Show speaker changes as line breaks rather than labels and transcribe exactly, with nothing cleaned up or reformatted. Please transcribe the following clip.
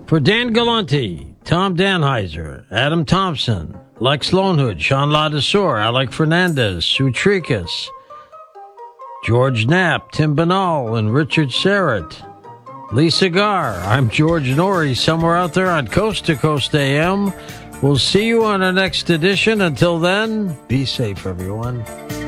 For Dan Galante, Tom Danheiser, Adam Thompson, Lex Lonehood, Sean Ladesseur, Alec Fernandez, Sue Tricas, George Knapp, Tim Banal, and Richard Serrett. Lisa Gar, I'm George Norrie, somewhere out there on Coast to Coast A M. We'll see you on our next edition. Until then, be safe, everyone.